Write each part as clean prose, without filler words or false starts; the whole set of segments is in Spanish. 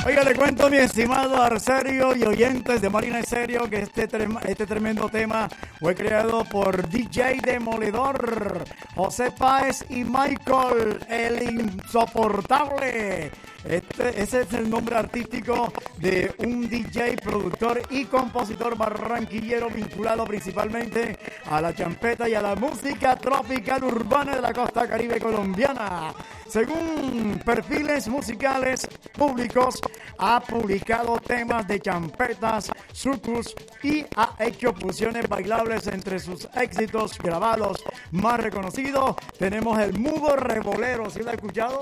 Oiga, le cuento, mi estimado Arcerio y oyentes de Marina Estéreo, que este tremendo tema fue creado por DJ Demoledor, José Páez y Michael, el insoportable. Ese es el nombre artístico de un DJ, productor y compositor barranquillero vinculado principalmente a la champeta y a la música tropical urbana de la costa caribe colombiana. Según perfiles musicales públicos, ha publicado temas de champetas, sucus y ha hecho fusiones bailables. Entre sus éxitos grabados más reconocidos tenemos el Mudo Revolero. ¿Sí lo ha escuchado?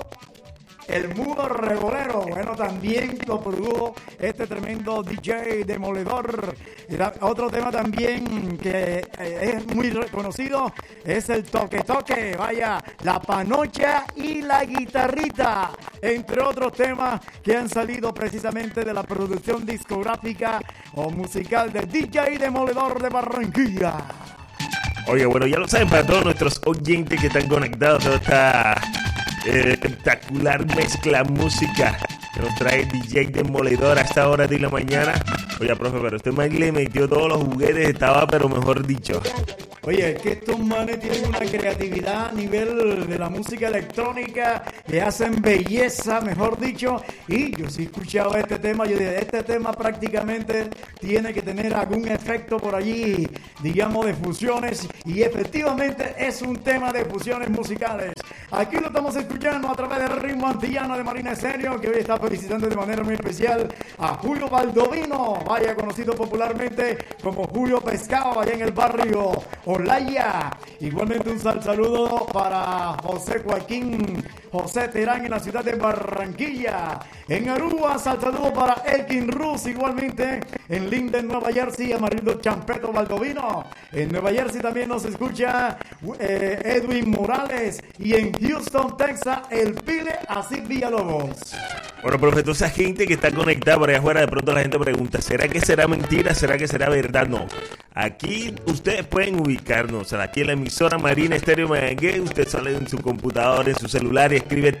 El Mudo Revolero, bueno, también lo produjo este tremendo DJ Demoledor. Otro tema también que es muy reconocido es el Toque Toque, vaya, la panocha y la guitarrita, entre otros temas que han salido precisamente de la producción discográfica o musical de DJ Demoledor de Barranquilla. Oye, bueno, ya lo saben, para todos nuestros oyentes que están conectados a esta espectacular mezcla música que nos trae DJ Demoledor a esta hora de la mañana. Oye, profe, pero este man le metió todos los juguetes, estaba, pero mejor dicho. Oye, es que estos manes tienen una creatividad a nivel de la música electrónica, que hacen belleza, mejor dicho. Y yo sí he escuchado este tema, yo dije, este tema prácticamente tiene que tener algún efecto por allí, digamos, de fusiones. Y efectivamente es un tema de fusiones musicales. Aquí lo estamos escuchando a través del ritmo antillano de Marina Estéreo, que hoy está felicitando de manera muy especial a Julio Baldovino, vaya, conocido popularmente como Julio Pescado, allá en el barrio Olaya. Igualmente un saludo para José Joaquín José Terán en la ciudad de Barranquilla. En Aruba, saludo para Elkin Ruz, igualmente en Linden, Nueva Jersey, Amarildo Champeto Baldovino. En Nueva Jersey también nos escucha Edwin Morales, y en Houston, Texas, el Pile Asís Villalobos. Bueno, profe, toda esa gente que está conectada por allá afuera, de pronto la gente pregunta, ¿será que será mentira? ¿Será que será verdad? No. Aquí ustedes pueden ubicarnos, aquí en la emisora Marina Estéreo Mayangué. Usted sale en su computador, en su celular y escribe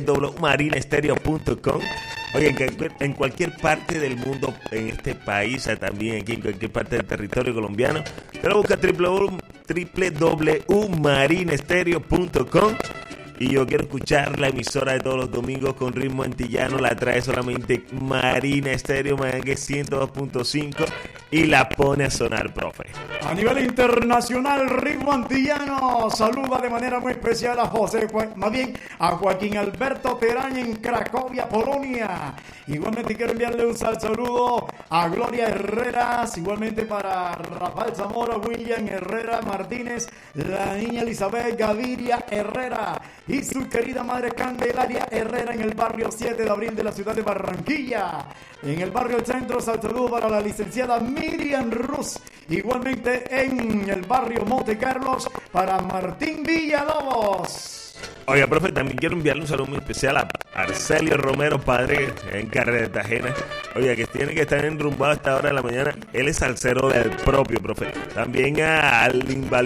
www.marinaestereo.com. Oye, en cualquier parte del mundo, en este país, también aquí en cualquier parte del territorio colombiano, pero busca www.marinaestereo.com. Y yo quiero escuchar la emisora de todos los domingos con ritmo antillano. La trae solamente Marina Estéreo Mayangué 102.5 y la pone a sonar, profe. A nivel internacional, ritmo antillano saluda de manera muy especial a a Joaquín Alberto Terán en Cracovia, Polonia. Igualmente quiero enviarle un saludo a Gloria Herreras, igualmente para Rafael Zamora, William Herrera Martínez, la niña Elizabeth Gaviria Herrera y su querida madre Candelaria Herrera en el barrio 7 de abril de la ciudad de Barranquilla. En el barrio Centro, saludo para la licenciada Miriam Ruz. Igualmente en el barrio Monte Carlos para Martín Villalobos. Oiga, profe, también quiero enviarle un saludo muy especial a Arcelio Romero, padre en Cartagena. Oiga, que tiene que estar enrumbado a esta hora de la mañana. Él es salsero del propio, profe. También al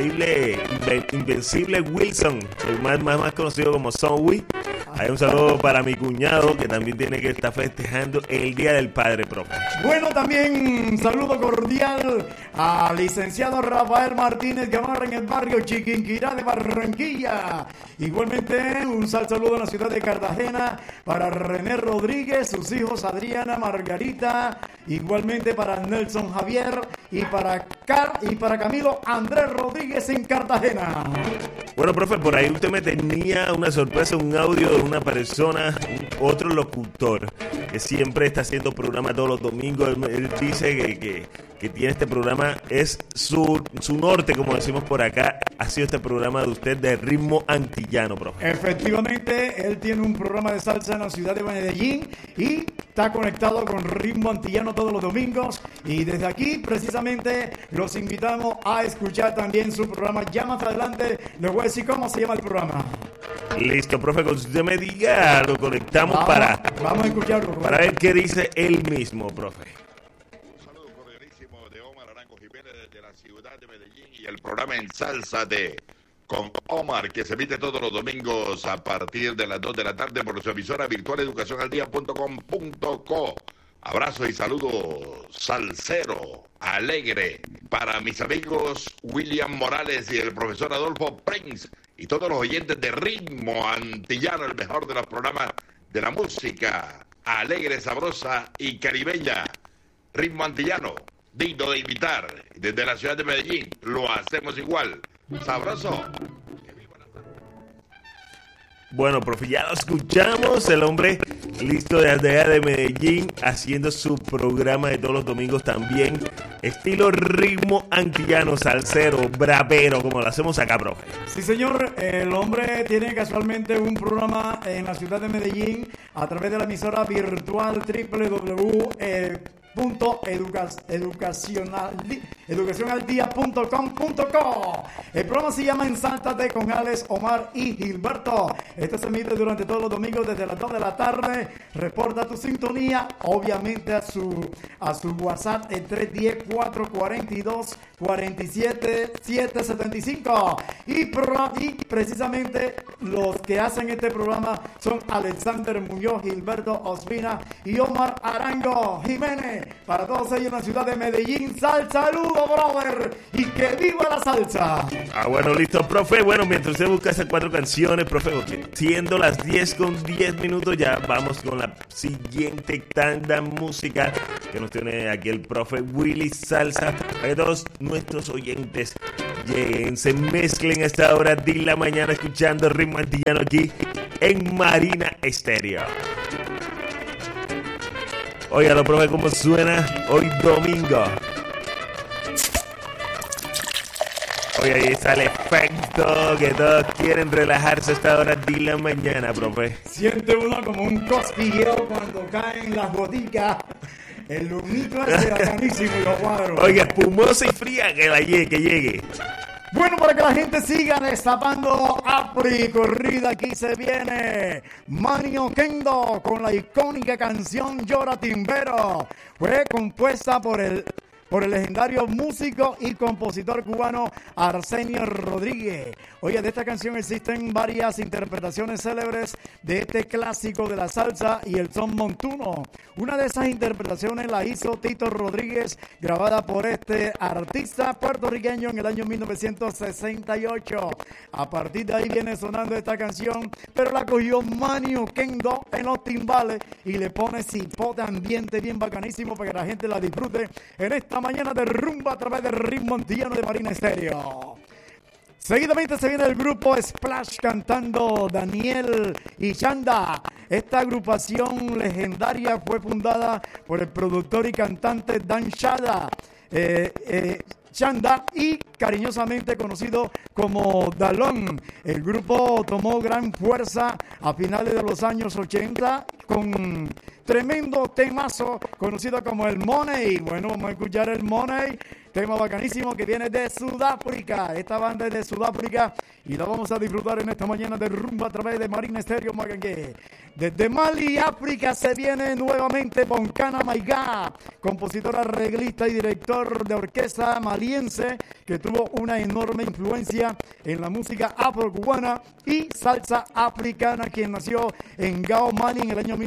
invencible Wilson, el más conocido como Sonwi. Hay un saludo para mi cuñado, que también tiene que estar festejando el Día del Padre, profe. Bueno, también un saludo cordial al licenciado Rafael Martínez Gamarra en el barrio Chiquinquirá de Barranquilla. Igualmente un saludo en la ciudad de Cartagena para René Rodríguez, sus hijos Adriana, Margarita, igualmente para Nelson Javier y para Camilo Andrés Rodríguez en Cartagena. Bueno, profe, por ahí usted me tenía una sorpresa, un audio de una persona, otro locutor que siempre está haciendo programa todos los domingos. Él dice que tiene este programa, es su norte, como decimos por acá, ha sido este programa de usted de ritmo antillano, profe. Efectivamente, él tiene un programa de salsa en la ciudad de Medellín y está conectado con ritmo antillano todos los domingos, y desde aquí precisamente los invitamos a escuchar también su programa. Ya más adelante les voy a decir cómo se llama el programa. Listo, profe, cuando usted me diga, lo conectamos vamos a escucharlo, profe, para ver qué dice él mismo, profe. De Omar Arango Jiménez desde la ciudad de Medellín y el programa en salsa de con Omar, que se emite todos los domingos a partir de las 2 de la tarde por su emisora virtual educacionaldia.com.co. Abrazo y saludo salsero, alegre, para mis amigos William Morales y el profesor Adolfo Prince y todos los oyentes de Ritmo Antillano, el mejor de los programas de la música alegre, sabrosa y caribeña. Ritmo Antillano, digno de imitar. Desde la ciudad de Medellín, lo hacemos igual. Sabroso. Bueno, profe, ya lo escuchamos, el hombre listo desde allá de Medellín, haciendo su programa de todos los domingos también, estilo ritmo antillano, salsero, bravero, como lo hacemos acá, profe. Sí, señor, el hombre tiene casualmente un programa en la ciudad de Medellín a través de la emisora virtual www.educacionaldia.com.co. El programa se llama Ensáltate con Alex, Omar y Gilberto. Este se emite durante todos los domingos desde las 2 de la tarde. Reporta tu sintonía, obviamente a su WhatsApp en 310-442-47-775. Y precisamente los que hacen este programa son Alexander Muñoz, Gilberto Ospina y Omar Arango Jiménez. Para todos ellos en la ciudad de Medellín, saludo, brother, y que viva la salsa. Bueno, listo, profe. Bueno, mientras usted busca esas 4 canciones, profe, siendo las 10:10, ya vamos con la siguiente tanda musical que nos tiene aquí el profe Willy Salsa. Para que todos nuestros oyentes lleguen, se mezclen a esta hora de la mañana escuchando Ritmo Antillano aquí en Marina Estéreo. Óigalo, profe, cómo suena hoy domingo. Oiga, ahí está el efecto que todos quieren relajarse a esta hora de la mañana, profe. Siente uno como un cosquilleo cuando caen las goticas. El humito es bacanísimo y los cuadros. Oiga, espumosa y fría que llegue. Bueno, para que la gente siga destapando Apri corrida, aquí se viene Manio Kendo con la icónica canción Llora Timbero. Fue compuesta por el legendario músico y compositor cubano Arsenio Rodríguez. Oye, de esta canción existen varias interpretaciones célebres de este clásico de la salsa y el son montuno. Una de esas interpretaciones la hizo Tito Rodríguez, grabada por este artista puertorriqueño en el año 1968. A partir de ahí viene sonando esta canción, pero la cogió Manio Kendo en los timbales y le pone cipote ambiente bien bacanísimo para que la gente la disfrute en esta mañana de rumba a través del Ritmo Antillano de Marina Estéreo. Seguidamente se viene el grupo Splash cantando Daniel y Chanda. Esta agrupación legendaria fue fundada por el productor y cantante Dan Chanda. Chanda y cariñosamente conocido como Dalón. El grupo tomó gran fuerza a finales de los años 80 con tremendo temazo conocido como el Money. Bueno, vamos a escuchar el Money, tema bacanísimo que viene de Sudáfrica. Esta banda es de Sudáfrica y la vamos a disfrutar en esta mañana de rumba a través de Marina Estéreo Magangue. Desde Mali, África, se viene nuevamente Boncana Maigá, compositor, arreglista y director de orquesta maliense que tuvo una enorme influencia en la música afro-cubana y salsa africana, quien nació en Gao, Mali en el año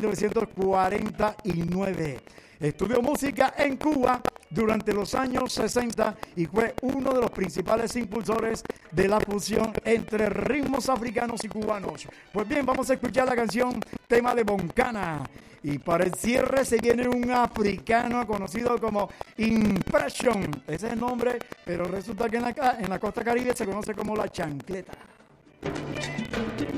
1949. Estudió música en Cuba durante los años 60 y fue uno de los principales impulsores de la fusión entre ritmos africanos y cubanos. Pues bien, vamos a escuchar la canción tema de Boncana. Y para el cierre se viene un africano conocido como Impression. Ese es el nombre, pero resulta que en la costa caribe se conoce como la chancleta.